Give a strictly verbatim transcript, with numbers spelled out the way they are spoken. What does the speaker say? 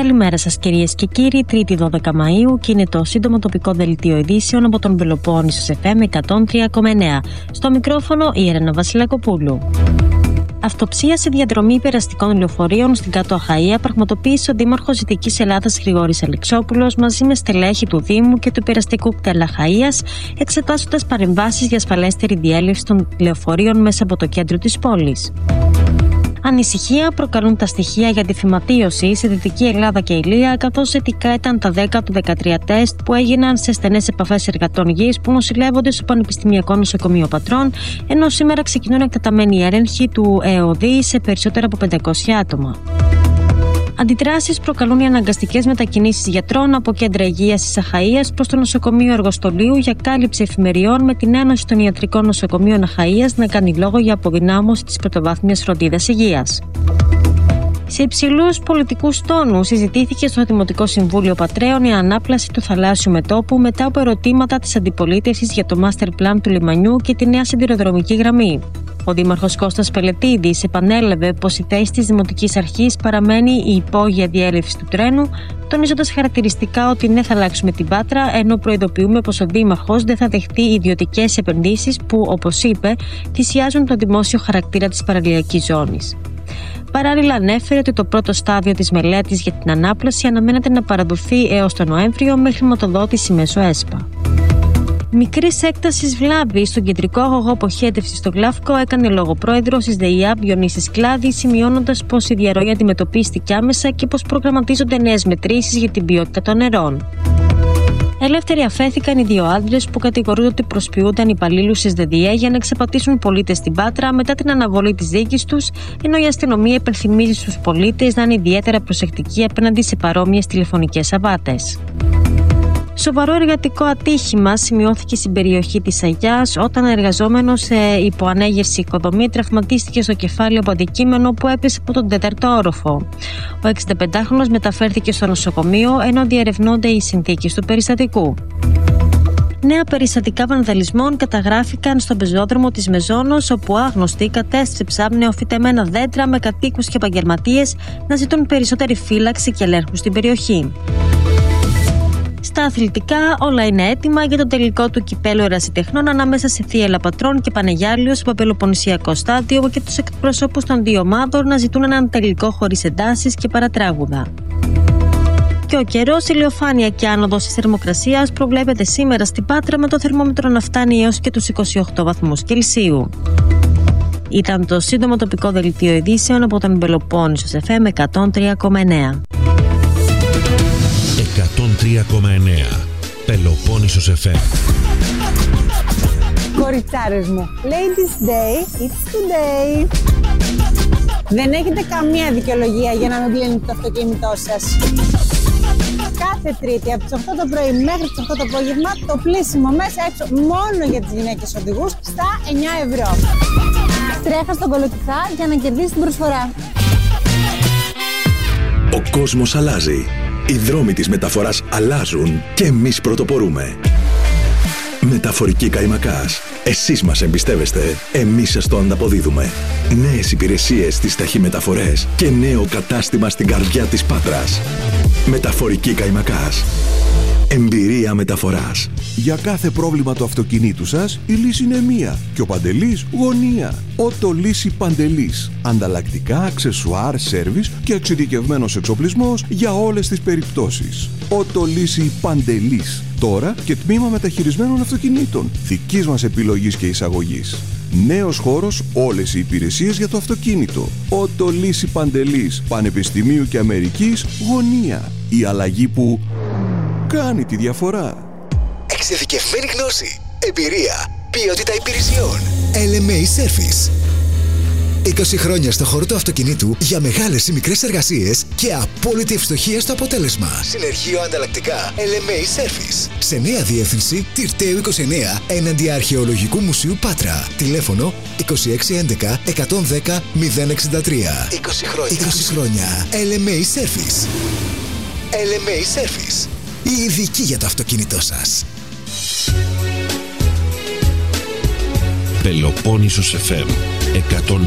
Καλημέρα σας κυρίες και κύριοι, Τρίτη δώδεκα Μαΐου και είναι το σύντομο τοπικό δελτίο ειδήσεων από τον Πελοπόννησο εφ εμ εκατόν τρία κόμμα εννέα. Στο μικρόφωνο η Έλενα Βασιλακοπούλου. Αυτοψία σε διαδρομή περαστικών λεωφορείων στην Κάτω Αχαΐα πραγματοποίησε ο Δήμαρχος Δυτικής Ελλάδας Γρηγόρης Αλεξόπουλος μαζί με στελέχη του Δήμου και του περαστικού κτέλ Αχαΐας, εξετάζοντας παρεμβάσεις για ασφαλέστερη διέλευση των λεωφορείων μέσα από το κέντρο της πόλης. Ανησυχία προκαλούν τα στοιχεία για τη φυματίωση σε Δυτική Ελλάδα και Ηλία, καθώς θετικά ήταν τα δέκα του δεκατρία τεστ που έγιναν σε στενές επαφές εργατών γης που νοσηλεύονται στο Πανεπιστημιακό Νοσοκομείο Πατρών, ενώ σήμερα ξεκινούν εκτεταμένοι έλεγχοι του ΕΟΔΗ σε περισσότερα από πεντακόσια άτομα. Αντιδράσεις προκαλούν οι αναγκαστικές μετακινήσεις γιατρών από κέντρα υγείας της Αχαΐας προς το νοσοκομείο Αργοστολίου για κάλυψη εφημεριών, με την Ένωση των Ιατρικών Νοσοκομείων Αχαΐας να κάνει λόγο για αποδυνάμωση της πρωτοβάθμιας φροντίδας υγείας. Σε υψηλούς πολιτικούς τόνους συζητήθηκε στο Δημοτικό Συμβούλιο Πατρέων η ανάπλαση του θαλάσσιου μετώπου μετά από ερωτήματα της αντιπολίτευσης για το Master Plan του λιμανιού και τη νέα σιδηροδρομική γραμμή. Ο Δήμαρχος Κώστας Πελετίδης επανέλαβε πως η θέση της Δημοτικής Αρχής παραμένει η υπόγεια διέλευση του τρένου, τονίζοντας χαρακτηριστικά ότι ναι, θα αλλάξουμε την Πάτρα, ενώ προειδοποιούμε πως ο Δήμαρχος δεν θα δεχτεί ιδιωτικές επενδύσεις που, όπως είπε, θυσιάζουν τον δημόσιο χαρακτήρα της παραλιακής ζώνης. Παράλληλα, ανέφερε ότι το πρώτο στάδιο της μελέτης για την ανάπλαση αναμένεται να παραδοθεί έως τον Νοέμβριο με χρηματοδότηση μέσω ΕΣΠΑ. Μικρής έκτασης βλάβη στον κεντρικό αγωγό αποχέτευσης στο Γλαύκο έκανε λόγο πρόεδρος της ΔΕΙΑΠ Διονύσης Κλάδη, σημειώνοντας πως η διαρροή αντιμετωπίστηκε άμεσα και πως προγραμματίζονται νέες μετρήσεις για την ποιότητα των νερών. Ελεύθεροι αφέθηκαν οι δύο άντρες που κατηγορούνται ότι προσποιούνταν υπαλλήλους της ΔΕΔΙΕ για να εξαπατήσουν πολίτες στην Πάτρα μετά την αναβολή της δίκης τους, ενώ η αστυνομία υπενθυμίζει στους πολίτες να είναι ιδιαίτερα προσεκτικοί απέναντι σε παρόμοιες τηλεφωνικές απάτες. Σοβαρό εργατικό ατύχημα σημειώθηκε στην περιοχή της Αγιάς όταν εργαζόμενος σε υποανέγερση οικοδομή τραυματίστηκε στο κεφάλι από αντικείμενο που έπεσε από τον τέταρτο όροφο. Ο εξηνταπεντάχρονος μεταφέρθηκε στο νοσοκομείο ενώ διερευνώνται οι συνθήκες του περιστατικού. Νέα περιστατικά βανδαλισμών καταγράφηκαν στον πεζόδρομο της Μεζόνος, όπου άγνωστοι κατέστρεψαν νεοφυτεμένα δέντρα με κατοίκους και επαγγελματίες να ζητούν περισσότερη φύλαξη και ελέγχου στην περιοχή. Στα αθλητικά, όλα είναι έτοιμα για το τελικό του κυπέλλου ερασιτεχνών ανάμεσα σε Θίελα Πατρών και Πανεγιάλιο στο Παπελοποννησιακό στάδιο, και τους εκπροσώπους των δύο ομάδων να ζητούν έναν τελικό χωρίς εντάσεις και παρατράγουδα. Και ο καιρός, ηλιοφάνεια και άνοδος της θερμοκρασίας προβλέπεται σήμερα στην Πάτρα, με το θερμόμετρο να φτάνει έως και τους είκοσι οκτώ βαθμούς Κελσίου. Ήταν το σύντομο τοπικό δελτίο ειδήσεων από τον Πελοπόννησο εφ εμ εκατόν τρία κόμμα εννέα. εκατόν τρία κόμμα εννέα Πελοπόννησος εφ εμ. Κοριτσάρες μου, Ladies Day, it's today. Δεν έχετε καμία δικαιολογία για να μην πλύνετε το αυτοκίνητό σας. Κάθε Τρίτη από τις οκτώ το πρωί μέχρι τις οκτώ το απόγευμα το πλύσιμο μέσα έξω μόνο για τις γυναίκες οδηγούς στα εννιά ευρώ. Τρέχα στον Κολοκυθά για να κερδίσεις την προσφορά. Ο κόσμος αλλάζει. Οι δρόμοι της μεταφοράς αλλάζουν και εμείς πρωτοπορούμε. Μεταφορική Καϊμακάς. Εσείς μας εμπιστεύεστε, εμείς σας το ανταποδίδουμε. Νέες υπηρεσίες στις ταχυμεταφορές και νέο κατάστημα στην καρδιά της Πάτρας. Μεταφορική Καϊμακάς. Εμπειρία μεταφοράς. Για κάθε πρόβλημα του αυτοκινήτου σας, η λύση είναι μία και ο Παντελής γωνία. Ότο Λύση Παντελής. Ανταλλακτικά, αξεσουάρ, σέρβις και εξειδικευμένος εξοπλισμός για όλες τις περιπτώσεις. Ότο Λύση Παντελής. Τώρα και τμήμα μεταχειρισμένων αυτοκινήτων. Δικής μας επιλογής και εισαγωγής. Νέος χώρος, όλες οι υπηρεσίες για το αυτοκίνητο. Ότο Λύση Παντελής. Πανεπιστημίου και Αμερικής γωνία. Η αλλαγή που κάνει τη διαφορά. Εξειδικευμένη γνώση, εμπειρία, ποιότητα υπηρεσιών. ελ εμ έι Service. είκοσι χρόνια στο χώρο του αυτοκινήτου για μεγάλες ή μικρές εργασίες και απόλυτη ευστοχία στο αποτέλεσμα. Συνεργείο ανταλλακτικά ελ εμ έι Service. Σε νέα διεύθυνση Τυρταίου είκοσι εννέα έναντι Αρχαιολογικού Μουσείου Πάτρα. Τηλέφωνο είκοσι έξι έντεκα εκατόν δέκα μηδέν εξήντα τρία. είκοσι χρόνια. είκοσι χρόνια. ελ εμ έι Service. ελ εμ έι Service. Η ειδική για το αυτοκίνητό σας. Πελοπόννησος εφ εμ εκατόν